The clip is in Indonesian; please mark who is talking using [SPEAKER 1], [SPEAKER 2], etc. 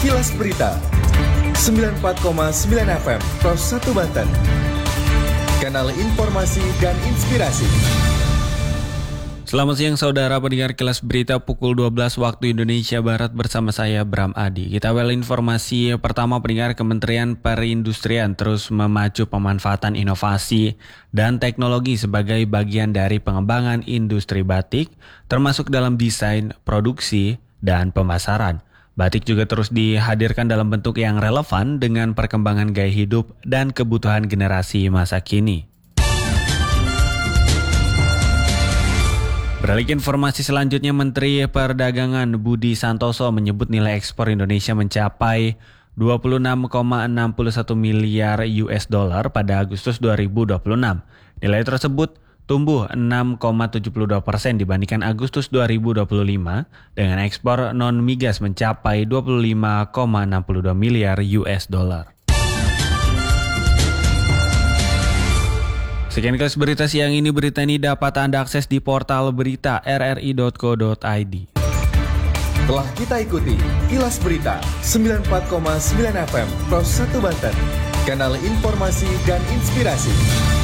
[SPEAKER 1] Kilas Berita 94,9 FM Pros 1 Banten. Kanal informasi dan inspirasi.
[SPEAKER 2] Selamat siang saudara pendengar Kilas Berita pukul 12 waktu Indonesia Barat bersama saya Bram Adi. Kita awal informasi pertama pendengar. Kementerian Perindustrian terus memacu pemanfaatan inovasi dan teknologi sebagai bagian dari pengembangan industri batik termasuk dalam desain, produksi, dan pemasaran. Batik juga terus dihadirkan dalam bentuk yang relevan dengan perkembangan gaya hidup dan kebutuhan generasi masa kini. Beralih ke informasi selanjutnya, Menteri Perdagangan Budi Santoso menyebut nilai ekspor Indonesia mencapai 26,61 miliar US dollar pada Agustus 2026. Nilai tersebut tumbuh 6,72% dibandingkan Agustus 2025 dengan ekspor non-migas mencapai 25,62 miliar US dollar. Sekian Kilas Berita siang ini. Berita ini dapat Anda akses di portal berita rri.co.id.
[SPEAKER 1] Telah kita ikuti Kilas Berita 94,9 FM Pros 1 Banten. Kanal informasi dan inspirasi.